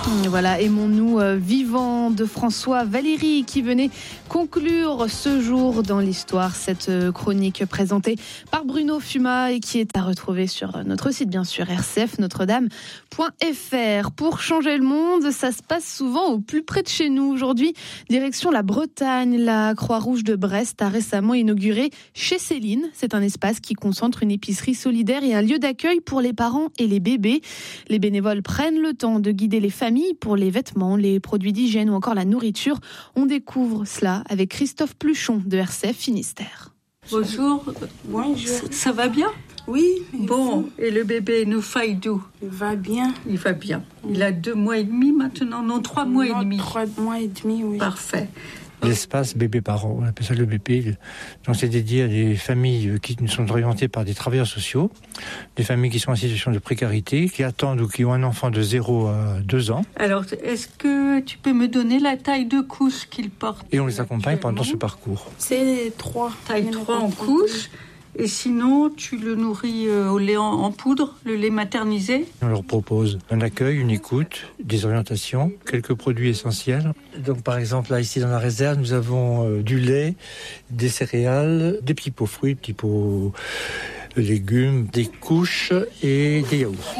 Voilà, aimons-nous vivants de François Valéry qui venait conclure ce jour dans l'histoire, cette chronique présentée par Bruno Fuma et qui est à retrouver sur notre site bien sûr, rcfnotredame.fr. Pour changer le monde, ça se passe souvent au plus près de chez nous. Aujourd'hui, direction la Bretagne, la Croix-Rouge de Brest a récemment inauguré Chez Céline. C'est un espace qui concentre une épicerie solidaire et un lieu d'accueil pour les parents et les bébés. Les bénévoles prennent le temps de guider les familles pour les vêtements, les produits d'hygiène ou encore la nourriture. On découvre cela avec Christophe Pluchon de RCF Finistère. Bonjour. Bonjour. Ça va bien ? Oui. Bon, et le bébé Noufaïdou ? Il va bien. Il va bien. Il a 2 mois et demi maintenant, non 3 mois et demi. 3 mois et demi, oui. Parfait. L'espace bébé-parent, on appelle ça le BP. Donc c'est dédié à des familles qui sont orientées par des travailleurs sociaux, des familles qui sont en situation de précarité, qui attendent ou qui ont un enfant de 0 à 2 ans. Alors, est-ce que tu peux me donner la taille de couche qu'il porte ? Et on les accompagne pendant ce parcours. C'est 3. Taille 3 en couche. Et sinon, tu le nourris au lait en poudre, le lait maternisé. On leur propose un accueil, une écoute, des orientations, quelques produits essentiels. Donc par exemple, là ici dans la réserve, nous avons du lait, des céréales, des petits pots fruits, des petits pots légumes, des couches et des yaourts.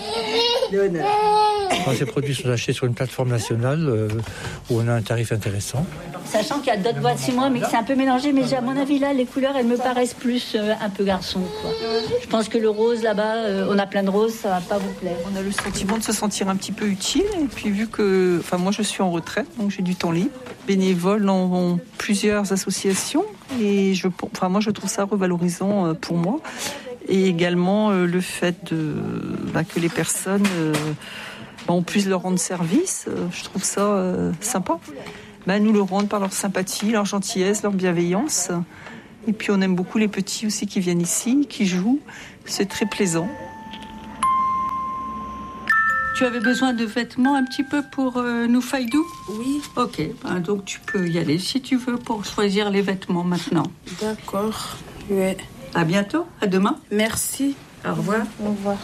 Ces produits sont achetés sur une plateforme nationale où on a un tarif intéressant. Sachant qu'il y a d'autres boîtes 6 mois, mais que c'est un peu mélangé. Mais à mon avis, là, les couleurs, elles me paraissent plus un peu garçon, quoi. Je pense que le rose, là-bas, on a plein de roses, ça va pas vous plaire. On a le sentiment de se sentir un petit peu utile. Et puis vu que, moi, je suis en retraite, donc j'ai du temps libre. Bénévoles ont plusieurs associations. Et moi, je trouve ça revalorisant pour moi. Et également le fait que les personnes... on puisse leur rendre service, je trouve ça sympa. Nous le rendent par leur sympathie, leur gentillesse, leur bienveillance. Et puis on aime beaucoup les petits aussi qui viennent ici, qui jouent. C'est très plaisant. Tu avais besoin de vêtements un petit peu pour Noufaïdou ? Oui. Ok, donc tu peux y aller si tu veux pour choisir les vêtements maintenant. D'accord. Ouais. À bientôt, à demain. Merci. Au revoir. Au revoir.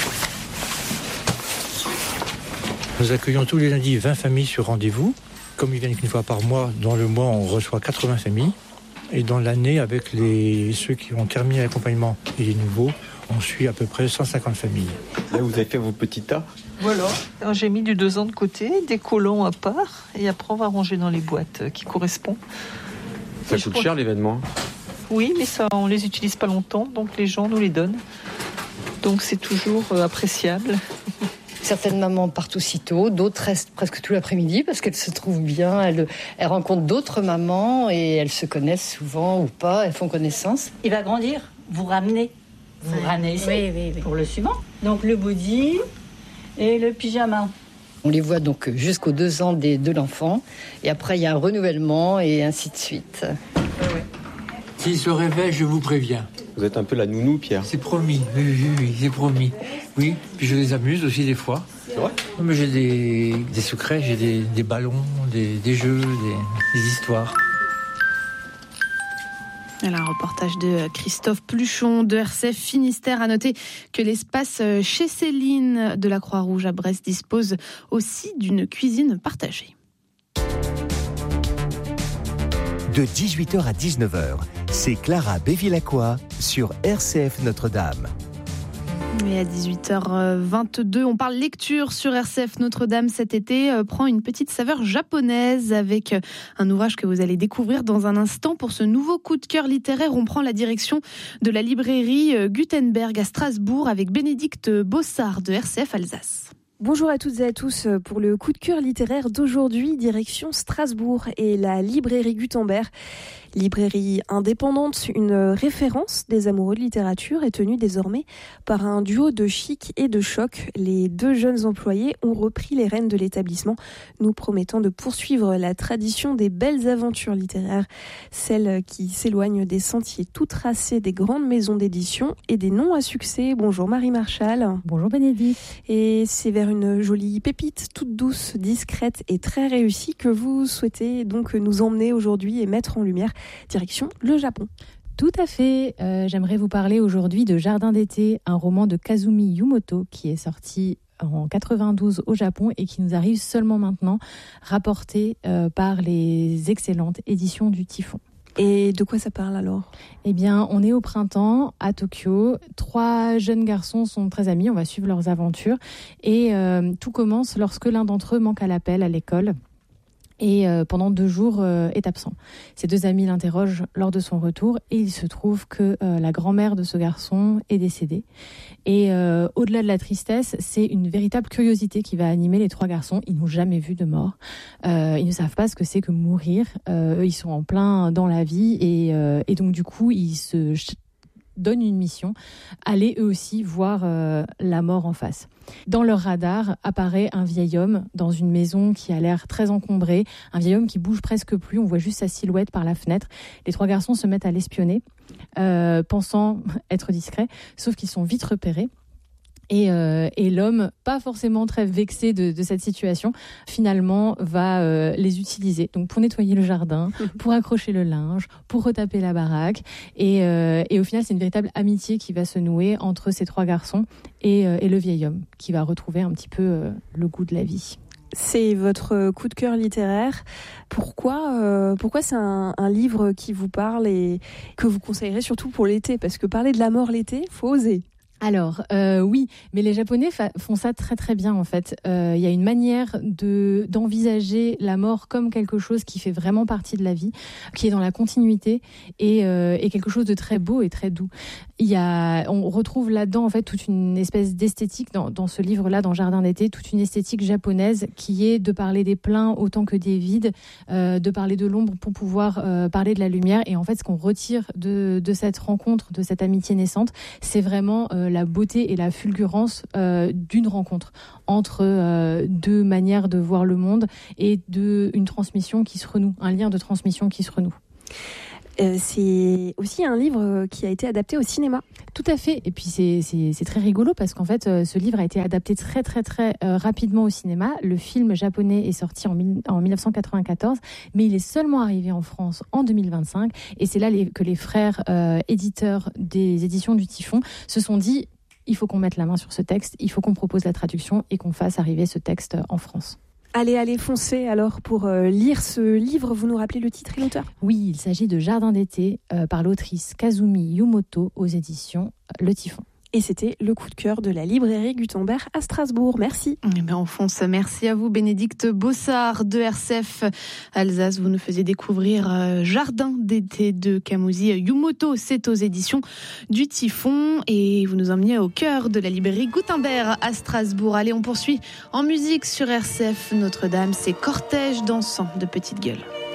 Nous accueillons tous les lundis 20 familles sur rendez-vous. Comme ils viennent qu'une fois par mois, dans le mois, on reçoit 80 familles. Et dans l'année, avec ceux qui ont terminé l'accompagnement et les nouveaux, on suit à peu près 150 familles. Là, vous avez fait vos petits tas ? Voilà. Alors, j'ai mis du 2 ans de côté, des collants à part, et après on va ranger dans les boîtes qui correspondent. Ça coûte cher l'événement ? Oui, mais ça, on les utilise pas longtemps, donc les gens nous les donnent. Donc c'est toujours appréciable. Certaines mamans partent aussitôt, d'autres restent presque tout l'après-midi parce qu'elles se trouvent bien, elles rencontrent d'autres mamans et elles se connaissent souvent ou pas, elles font connaissance. Il va grandir, vous ramenez ici oui. Pour le suivant. Donc le body et le pyjama. On les voit donc jusqu'aux 2 ans de l'enfant et après il y a un renouvellement et ainsi de suite. S'il se réveille, je vous préviens. Vous êtes un peu la nounou, Pierre. C'est promis, oui, c'est promis. Oui, puis je les amuse aussi des fois. C'est vrai ? Mais j'ai des secrets, j'ai des ballons, des jeux, des histoires. Voilà, un reportage de Christophe Pluchon de RCF Finistère. À noter que l'espace Chez Céline de la Croix-Rouge à Brest dispose aussi d'une cuisine partagée. De 18h à 19h, c'est Clara Bévilacqua sur RCF Notre-Dame. Et à 18h22, on parle lecture sur RCF Notre-Dame cet été. Prend une petite saveur japonaise avec un ouvrage que vous allez découvrir dans un instant. Pour ce nouveau coup de cœur littéraire, on prend la direction de la librairie Gutenberg à Strasbourg avec Bénédicte Bossard de RCF Alsace. Bonjour à toutes et à tous. Pour le coup de cœur littéraire d'aujourd'hui, direction Strasbourg et la librairie Gutenberg. Librairie indépendante, une référence des amoureux de littérature est tenue désormais par un duo de chic et de choc. Les 2 jeunes employés ont repris les rênes de l'établissement, nous promettant de poursuivre la tradition des belles aventures littéraires, celles qui s'éloignent des sentiers tout tracés des grandes maisons d'édition et des noms à succès. Bonjour Marie Marchal. Bonjour Bénédicte. Et c'est vers une jolie pépite toute douce, discrète et très réussie que vous souhaitez donc nous emmener aujourd'hui et mettre en lumière. Direction le Japon. Tout à fait. J'aimerais vous parler aujourd'hui de Jardin d'été, un roman de Kazumi Yumoto qui est sorti en 92 au Japon et qui nous arrive seulement maintenant, rapporté par les excellentes éditions du Typhon. Et de quoi ça parle alors ? Eh bien, on est au printemps à Tokyo. 3 jeunes garçons sont très amis. On va suivre leurs aventures. Et tout commence lorsque l'un d'entre eux manque à l'appel à l'école. Et pendant 2 jours est absent. Ses 2 amis l'interrogent lors de son retour et il se trouve que la grand-mère de ce garçon est décédée. Et au-delà de la tristesse, c'est une véritable curiosité qui va animer les 3 garçons. Ils n'ont jamais vu de mort. Ils ne savent pas ce que c'est que mourir. Eux, ils sont en plein dans la vie et donc du coup, ils se donnent une mission, aller eux aussi voir la mort en face. Dans leur radar apparaît un vieil homme dans une maison qui a l'air très encombrée, un vieil homme qui bouge presque plus, on voit juste sa silhouette par la fenêtre. Les 3 garçons se mettent à l'espionner, pensant être discrets, sauf qu'ils sont vite repérés. Et l'homme, pas forcément très vexé de cette situation, finalement va les utiliser. Donc pour nettoyer le jardin, pour accrocher le linge, pour retaper la baraque. Et au final, c'est une véritable amitié qui va se nouer entre ces 3 garçons et le vieil homme, qui va retrouver un petit peu le goût de la vie. C'est votre coup de cœur littéraire. Pourquoi c'est un livre qui vous parle et que vous conseillerez surtout pour l'été ? Parce que parler de la mort l'été, faut oser. Alors, oui, mais les Japonais font ça très très bien en fait. Il y a une manière d'envisager la mort comme quelque chose qui fait vraiment partie de la vie, qui est dans la continuité et quelque chose de très beau et très doux. On retrouve là-dedans en fait toute une espèce d'esthétique dans ce livre-là, dans Jardin d'été, toute une esthétique japonaise qui est de parler des pleins autant que des vides, de parler de l'ombre pour pouvoir parler de la lumière. Et en fait, ce qu'on retire de cette rencontre, de cette amitié naissante, c'est vraiment la beauté et la fulgurance d'une rencontre entre 2 manières de voir le monde et une transmission qui se renoue, un lien de transmission qui se renoue. C'est aussi un livre qui a été adapté au cinéma. Tout à fait. Et puis c'est très rigolo parce qu'en fait, ce livre a été adapté très très très rapidement au cinéma. Le film japonais est sorti en 1994, mais il est seulement arrivé en France en 2025. Et c'est là que les frères éditeurs des éditions du Typhon se sont dit il faut qu'on mette la main sur ce texte, il faut qu'on propose la traduction et qu'on fasse arriver ce texte en France. Allez, foncez alors pour lire ce livre. Vous nous rappelez le titre et l'auteur ? Oui, il s'agit de Jardin d'été par l'autrice Kazumi Yumoto aux éditions Le Typhon. Et c'était le coup de cœur de la librairie Gutenberg à Strasbourg. Merci. Eh bien, on fonce. Merci à vous, Bénédicte Bossard de RCF Alsace. Vous nous faisiez découvrir Jardin d'été de Kazumi Yumoto. C'est aux éditions du Typhon. Et vous nous emmeniez au cœur de la librairie Gutenberg à Strasbourg. Allez, on poursuit en musique sur RCF Notre-Dame. C'est Cortège dansant de Petite Gueule.